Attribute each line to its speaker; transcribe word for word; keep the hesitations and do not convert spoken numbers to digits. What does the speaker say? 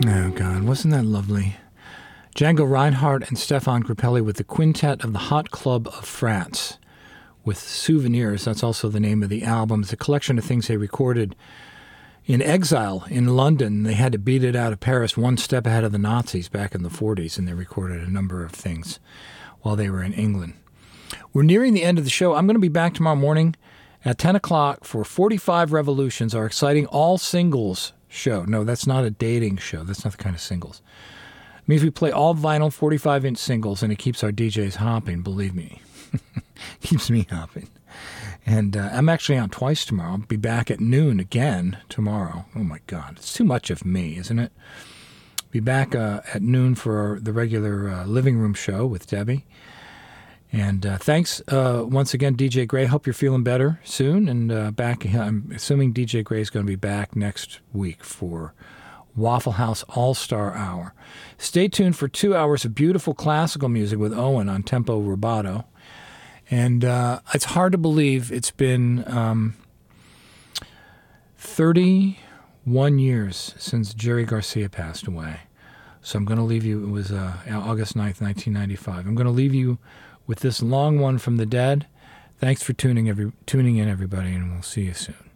Speaker 1: Oh, God, wasn't that lovely? Django Reinhardt and Stefan Grappelli with the Quintet of the Hot Club of France with Souvenirs. That's also the name of the album. It's a collection of things they recorded in exile in London. They had to beat it out of Paris one step ahead of the Nazis back in the forties, and they recorded a number of things while they were in England. We're nearing the end of the show. I'm going to be back tomorrow morning at ten o'clock for forty-five Revolutions, our exciting all-singles show. No, that's not a dating show. That's not the kind of singles. It means we play all vinyl forty-five inch singles, and it keeps our D Js hopping, believe me. Keeps me hopping. And uh, I'm actually on twice tomorrow. I'll be back at noon again tomorrow. Oh, my God. It's too much of me, isn't it? Be back uh, at noon for the regular uh, living room show with Debbie. And uh, thanks uh, once again, D J Gray. Hope you're feeling better soon. And uh, back, I'm assuming D J Gray is going to be back next week for Waffle House All-Star Hour. Stay tuned for two hours of beautiful classical music with Owen on Tempo Rubato. And uh, it's hard to believe it's been um, thirty-one years since Jerry Garcia passed away. So I'm going to leave you, it was uh, August ninth, nineteen ninety-five. I'm going to leave you with this long one from the dead. Thanks for tuning every tuning in, everybody, and we'll see you soon.